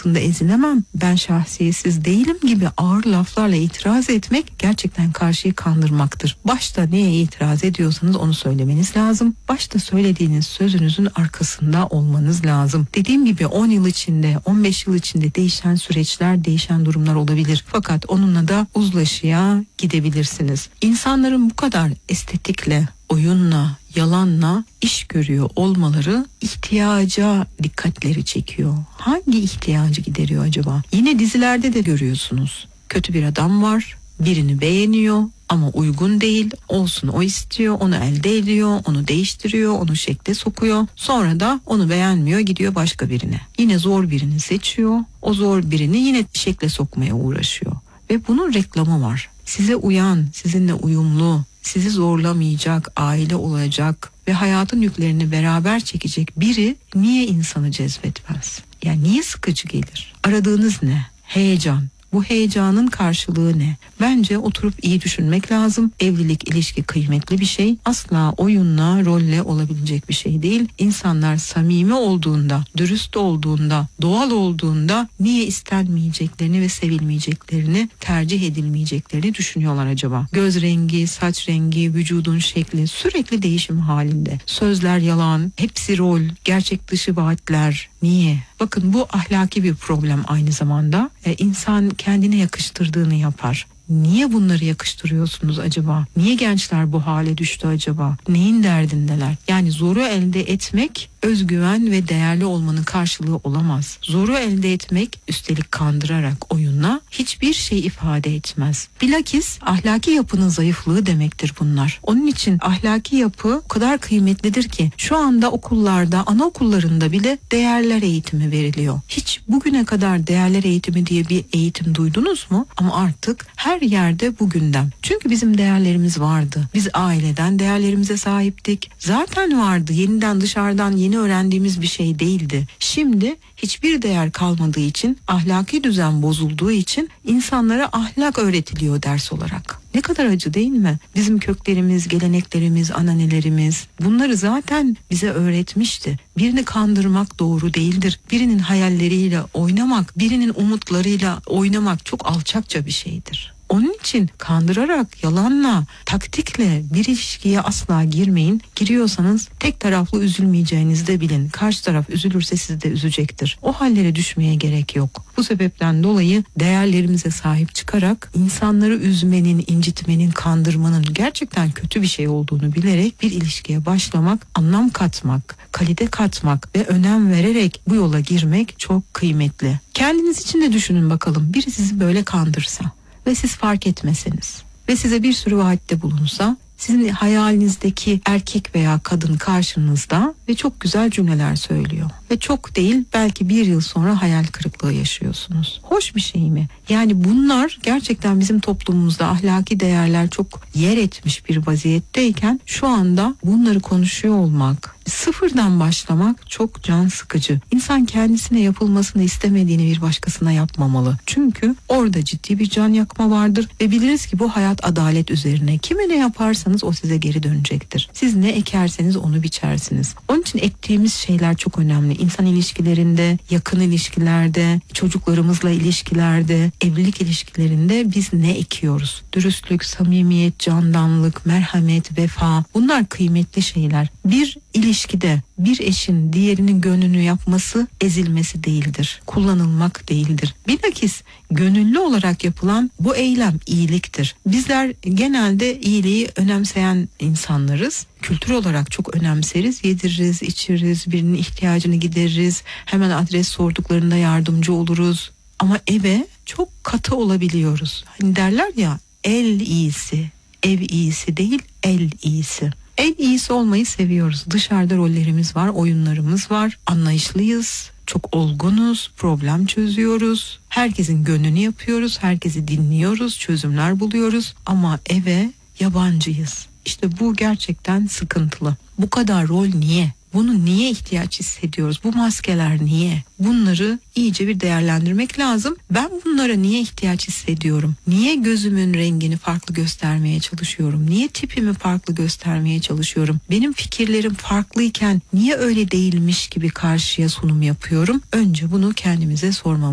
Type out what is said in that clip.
karşısında ezilemem, ben şahsiyetsiz değilim gibi ağır laflarla itiraz etmek gerçekten karşıyı kandırmaktır. Başta neye itiraz ediyorsanız onu söylemeniz lazım. Başta söylediğiniz sözünüzün arkasında olmanız lazım. Dediğim gibi 10 yıl içinde, 15 yıl içinde değişen süreçler, değişen durumlar olabilir. Fakat onunla da uzlaşıya gidebilirsiniz. İnsanların bu kadar estetikle, oyunla, yalanla iş görüyor olmaları ihtiyaca dikkatleri çekiyor. Hangi ihtiyacı gideriyor acaba? Yine dizilerde de görüyorsunuz. Kötü bir adam var, birini beğeniyor ama uygun değil, olsun o istiyor, onu elde ediyor, onu değiştiriyor, onu şekle sokuyor. Sonra da onu beğenmiyor, gidiyor başka birine. Yine zor birini seçiyor, o zor birini yine şekle sokmaya uğraşıyor. Ve bunun reklamı var. Size uyan, sizinle uyumlu, sizi zorlamayacak, aile olacak ve hayatın yüklerini beraber çekecek biri niye insanı cezbetmez? Yani niye sıkıcı gelir? Aradığınız ne? Heyecan. Bu heyecanın karşılığı ne? Bence oturup iyi düşünmek lazım. Evlilik, ilişki kıymetli bir şey. Asla oyunla, rolle olabilecek bir şey değil. İnsanlar samimi olduğunda, dürüst olduğunda, doğal olduğunda niye istenmeyeceklerini ve sevilmeyeceklerini, tercih edilmeyeceklerini düşünüyorlar acaba? Göz rengi, saç rengi, vücudun şekli sürekli değişim halinde. Sözler yalan, hepsi rol, gerçek dışı vaatler. Niye? Bakın bu ahlaki bir problem aynı zamanda. İnsan kendine yakıştırdığını yapar. Niye bunları yakıştırıyorsunuz acaba? Niye gençler bu hale düştü acaba? Neyin derdindeler? Yani zoru elde etmek özgüven ve değerli olmanın karşılığı olamaz. Zoru elde etmek, üstelik kandırarak, oyunla hiçbir şey ifade etmez. Bilakis ahlaki yapının zayıflığı demektir bunlar. Onun için ahlaki yapı o kadar kıymetlidir ki şu anda okullarda, anaokullarında bile değerler eğitimi veriliyor. Hiç bugüne kadar değerler eğitimi diye bir eğitim duydunuz mu? Ama artık her yerde bu gündem. Çünkü bizim değerlerimiz vardı. Biz aileden değerlerimize sahiptik. Zaten vardı. Yeniden dışarıdan yeni öğrendiğimiz bir şey değildi. Şimdi hiçbir değer kalmadığı için, ahlaki düzen bozulduğu için insanlara ahlak öğretiliyor ders olarak. Ne kadar acı değil mi? Bizim köklerimiz, geleneklerimiz, ananelerimiz bunları zaten bize öğretmişti. Birini kandırmak doğru değildir. Birinin hayalleriyle oynamak, birinin umutlarıyla oynamak çok alçakça bir şeydir. Onun için kandırarak, yalanla, taktikle bir ilişkiye asla girmeyin. Giriyorsanız tek taraflı üzülmeyeceğinizi de bilin. Karşı taraf üzülürse sizi de üzecektir. O hallere düşmeye gerek yok. Bu sebepten dolayı değerlerimize sahip çıkarak insanları üzmenin, incitmenin, kandırmanın gerçekten kötü bir şey olduğunu bilerek bir ilişkiye başlamak, anlam katmak, kalite katmak ve önem vererek bu yola girmek çok kıymetli. Kendiniz için de düşünün bakalım. Biri sizi böyle kandırsa ve siz fark etmeseniz ve size bir sürü vaatte bulunsa, sizin hayalinizdeki erkek veya kadın karşınızda ve çok güzel cümleler söylüyor. Ve çok değil, belki bir yıl sonra hayal kırıklığı yaşıyorsunuz. Hoş bir şey mi? Yani bunlar gerçekten bizim toplumumuzda ahlaki değerler çok yer etmiş bir vaziyetteyken şu anda bunları konuşuyor olmak, sıfırdan başlamak çok can sıkıcı. İnsan kendisine yapılmasını istemediğini bir başkasına yapmamalı. Çünkü orada ciddi bir can yakma vardır ve biliriz ki bu hayat adalet üzerine. Kime ne yaparsanız o size geri dönecektir. Siz ne ekerseniz onu biçersiniz. Onun için ektiğimiz şeyler çok önemli. İnsan ilişkilerinde, yakın ilişkilerde, çocuklarımızla ilişkilerde, evlilik ilişkilerinde biz ne ekiyoruz? Dürüstlük, samimiyet, candanlık, merhamet, vefa, bunlar kıymetli şeyler. Bir ilişkide bir eşin diğerinin gönlünü yapması ezilmesi değildir. Kullanılmak değildir. Bilakis gönüllü olarak yapılan bu eylem iyiliktir. Bizler genelde iyiliği önemseyen insanlarız. Kültür olarak çok önemseriz. Yediririz, içiririz, birinin ihtiyacını gideririz. Hemen adres sorduklarında yardımcı oluruz. Ama eve çok katı olabiliyoruz. Hani derler ya, el iyisi, ev iyisi değil, el iyisi. En iyisi olmayı seviyoruz. Dışarıda rollerimiz var, oyunlarımız var. Anlayışlıyız, çok olgunuz, problem çözüyoruz. Herkesin gönlünü yapıyoruz, herkesi dinliyoruz, çözümler buluyoruz. Ama eve yabancıyız. İşte bu gerçekten sıkıntılı. Bu kadar rol niye? Bunu niye ihtiyaç hissediyoruz? Bu maskeler niye? Bunları iyice bir değerlendirmek lazım. Ben bunlara niye ihtiyaç hissediyorum? Niye gözümün rengini farklı göstermeye çalışıyorum? Niye tipimi farklı göstermeye çalışıyorum? Benim fikirlerim farklıyken niye öyle değilmiş gibi karşıya sunum yapıyorum? Önce bunu kendimize sormamız